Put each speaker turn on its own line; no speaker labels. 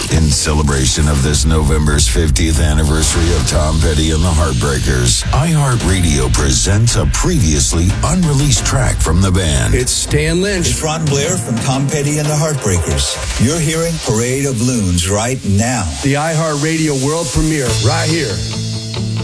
In celebration of this November's 50th anniversary of Tom Petty and the Heartbreakers, iHeartRadio presents a previously unreleased track from the band.
It's Stan Lynch.
It's Ron Blair from Tom Petty and the Heartbreakers. You're hearing Parade of Loons right now.
The iHeartRadio world premiere right here.